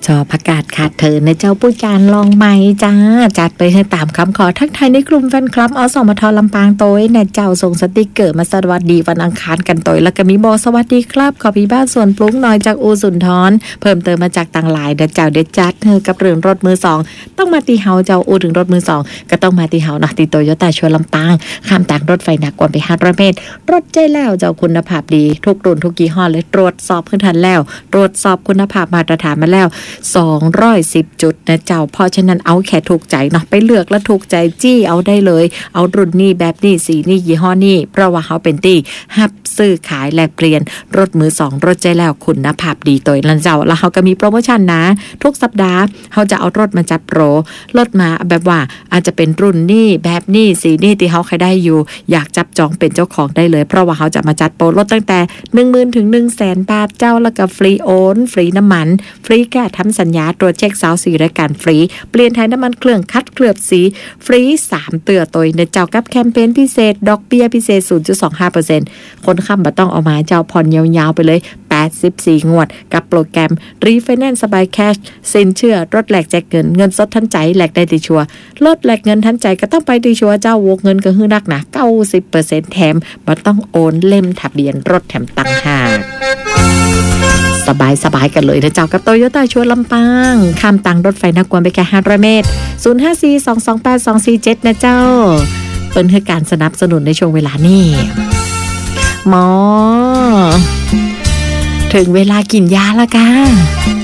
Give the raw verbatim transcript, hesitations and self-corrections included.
อประกาศขาดเธอในเจ้าผู้การลองไหมจ้าจัดไปให้ตามคำขอทักทายในกลุ่มแฟนคลับอสมทลำปางโต้ยในเจ้าส่งสติกเกอร์มาสวัสดีวันอังคารกันโต้ยแล้วก็มีบอสวัสดีครับขอพี่บ้านส่วนปรุงหน่อยจากอูสุนทรเพิ่มเติมมาจากต่างหลายเดเจ้าเดจัดเธอกับเรื่องรถมือสองต้องมาตีเฮาเจ้าอูถึงรถมือสองก็ต้องมาตีเฮานะตีโตโยต้าชัวร์ลำปางข้ามต่างรถไฟหนักกว่าไปห้าร้อยเมตรรถใจแล้วเจ้าคุณภาพดีทุกรุ่นทุกยี่ห้อเลยตรวจสอบขึ้นทันแล้วตรวจสอบคุณภาพมาตรฐานมาแล้วสองร้อยสิบจุดนะเจ้าเพราะฉะนั้นเอาแค่ถูกใจเนาะไปเลือกแล้วถูกใจจี้เอาได้เลยเอารุ่นนี้แบบนี้สีนี้ยี่ห้อนี้เพราะว่าเขาเป็นตี้ฮับซื้อขายแลกเปลี่ยนรถมือสองรถใจแล้วคุณภาพดีตัวนั้นเจ้าแล้วเขาก็มีโปรโมชั่นนะทุกสัปดาห์เขาจะเอารถมาจัดโปรรถมาแบบว่าอาจจะเป็นรุ่นนี้แบบนี้สีนี้ที่เขาใครได้อยู่อยากจับจองเป็นเจ้าของได้เลยเพราะว่าเขาจะมาจัดโปรลดตั้งแต่ หนึ่งหมื่น ถึง หนึ่งแสน บาทเจ้าแล้วก็ฟรีโอนฟรีน้ำมันฟรีแก้ทำสัญญาตรวจเช็คเสาสีรายการฟรีเปลี่ยนถ่ายน้ำมันเครื่องคัดเคลือบสีฟรีสามเตือตัวในเจ้ากับแคมเปญพิเศษดอกเบี้ยพิเศษ ศูนย์จุดสองห้าเปอร์เซ็นต์ คนค้ำบ่ต้องเอามาเจ้าผ่อนยาวๆไปเลยแปดสิบสี่งวดกับโปรแกรมรีไฟแนนซ์สบายแคชสินเชื่อรถแลกแจกเงินเงินสดทันใจแลกได้ติชัวรถแลกเงินทันใจก็ต้องไปติชัวเจ้าวงเงินก็ฮื้อนักนะ เก้าสิบเปอร์เซ็นต์ แถมบ่ต้องโอนเล่มทะเบียนรถแถมตังหากสบายสบายกันเลยนะเจ้ากับโตโยต้าชัวร์ลำปางข้ามตังรถไฟนักกวนไปแค่ห้าร้อยเมตรศูนย์ ห้า สี่ สอง สอง แปด สอง สี่ เจ็ดนะเจ้าเป็นคือการสนับสนุนในช่วงเวลานี้หมอถึงเวลากินยาแล้วกัน